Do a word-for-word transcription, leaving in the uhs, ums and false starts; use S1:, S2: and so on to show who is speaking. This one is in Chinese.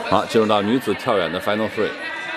S1: 好，进入到女子跳远的 Final Three。